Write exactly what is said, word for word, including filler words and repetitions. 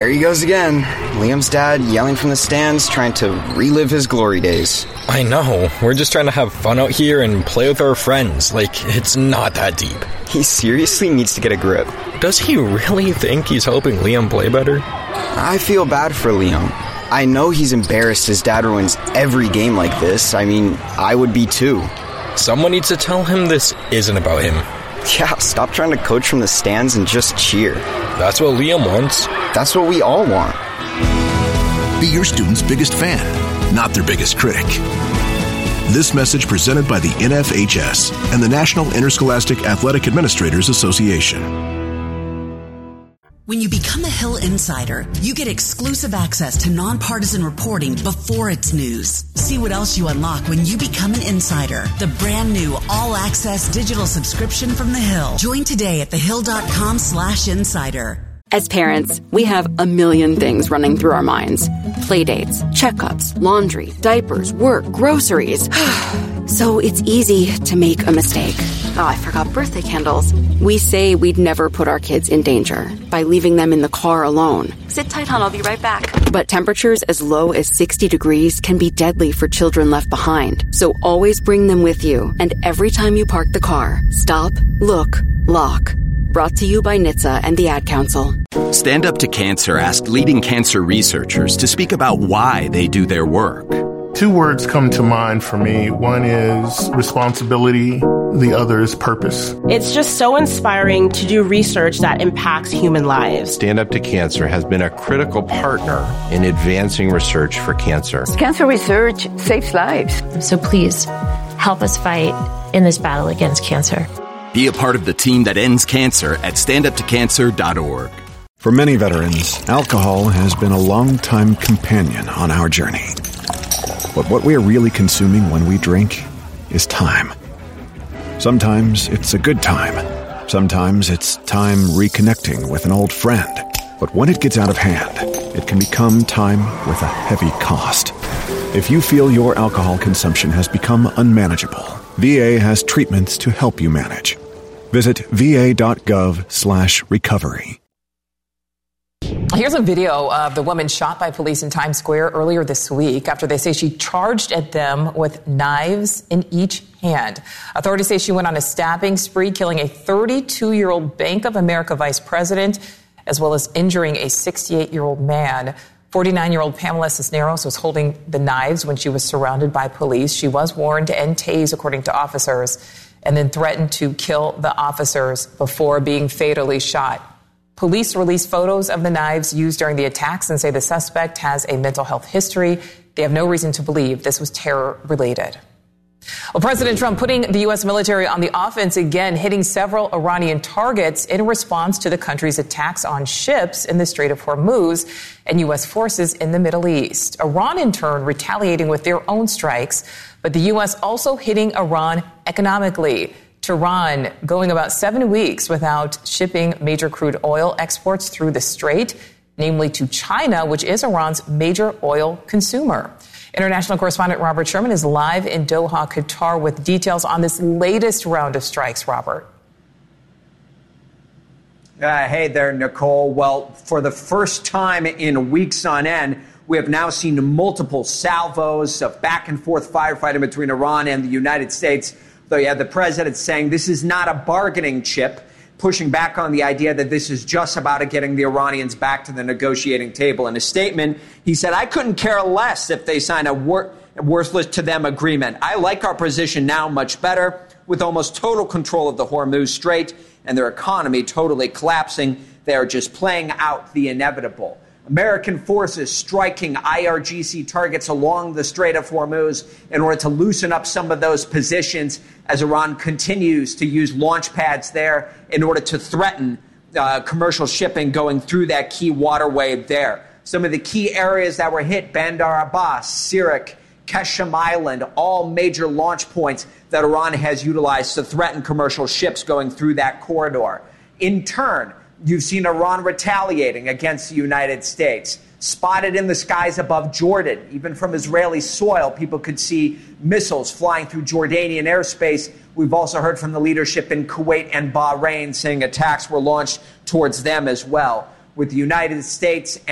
There he goes again. Liam's dad yelling from the stands, trying to relive his glory days. I know. We're just trying to have fun out here and play with our friends. Like, it's not that deep. He seriously needs to get a grip. Does he really think he's helping Liam play better? I feel bad for Liam. I know he's embarrassed his dad ruins every game like this. I mean, I would be too. Someone needs to tell him this isn't about him. Yeah, stop trying to coach from the stands and just cheer. That's what Liam wants. That's what we all want. Be your student's biggest fan, not their biggest critic. This message presented by the N F H S and the National Interscholastic Athletic Administrators Association. When you become a Hill Insider, you get exclusive access to nonpartisan reporting before it's news. See what else you unlock when you become an insider. The brand new all-access digital subscription from The Hill. Join today at thehill.com slash insider. As parents, we have a million things running through our minds. Playdates, checkups, laundry, diapers, work, groceries. So it's easy to make a mistake. Oh, I forgot birthday candles. We say we'd never put our kids in danger by leaving them in the car alone. Sit tight, hon, I'll be right back. But temperatures as low as sixty degrees can be deadly for children left behind. So always bring them with you. And every time you park the car, stop, look, lock. Brought to you by N H T S A and the Ad Council. Stand Up to Cancer asked leading cancer researchers to speak about why they do their work. Two words come to mind for me. One is responsibility. The other is purpose. It's just so inspiring to do research that impacts human lives. Stand Up to Cancer has been a critical partner in advancing research for cancer. Cancer research saves lives. So please help us fight in this battle against cancer. Be a part of the team that ends cancer at stand up to cancer dot org. For many veterans, alcohol has been a long-time companion on our journey. But what we are really consuming when we drink is time. Sometimes it's a good time. Sometimes it's time reconnecting with an old friend. But when it gets out of hand, it can become time with a heavy cost. If you feel your alcohol consumption has become unmanageable, V A has treatments to help you manage. Visit va.gov slash recovery. Here's a video of the woman shot by police in Times Square earlier this week after they say she charged at them with knives in each hand. Authorities say she went on a stabbing spree, killing a thirty-two-year-old Bank of America vice president, as well as injuring a sixty-eight-year-old man. forty-nine-year-old Pamela Cisneros was holding the knives when she was surrounded by police. She was warned and tased, according to officers, and then threatened to kill the officers before being fatally shot. Police released photos of the knives used during the attacks and say the suspect has a mental health history. They have no reason to believe this was terror-related. Well, President Trump putting the U S military on the offense again, hitting several Iranian targets in response to the country's attacks on ships in the Strait of Hormuz and U S forces in the Middle East. Iran, in turn, retaliating with their own strikes, but the U S also hitting Iran economically. Tehran going about seven weeks without shipping major crude oil exports through the strait, namely to China, which is Iran's major oil consumer. International correspondent Robert Sherman is live in Doha, Qatar, with details on this latest round of strikes. Robert. Uh, hey there, Nicole. Well, for the first time in weeks on end, we have now seen multiple salvos of back and forth firefighting between Iran and the United States. Though you had the president saying this is not a bargaining chip, pushing back on the idea that this is just about getting the Iranians back to the negotiating table. In a statement, he said, I couldn't care less if they sign a wor- worthless to them agreement. I like our position now much better, with almost total control of the Hormuz Strait and their economy totally collapsing. They are just playing out the inevitable. American forces striking I R G C targets along the Strait of Hormuz in order to loosen up some of those positions as Iran continues to use launch pads there in order to threaten uh, commercial shipping going through that key waterway there. Some of the key areas that were hit, Bandar Abbas, Sirak, Keshem Island, all major launch points that Iran has utilized to threaten commercial ships going through that corridor. In turn, you've seen Iran retaliating against the United States. Spotted in the skies above Jordan, even from Israeli soil, people could see missiles flying through Jordanian airspace. We've also heard from the leadership in Kuwait and Bahrain saying attacks were launched towards them as well. With the United States